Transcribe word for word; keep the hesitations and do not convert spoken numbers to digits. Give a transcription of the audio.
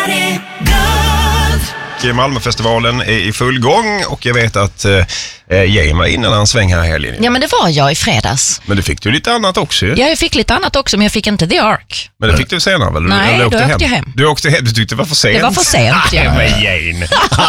Malmöfestivalen är i full gång och jag vet att eh, Jane var innan en sväng här i helgen. Ja, men det var jag i fredags. Men du fick ju lite annat också. Ja, jag fick lite annat också, men jag fick inte The Ark. Men det fick du senare väl? Nej, du då åkte åkte hem. jag hem. Du åkte hem, du tyckte det var för sent. Det var för sent, ja. Nej, men Jane.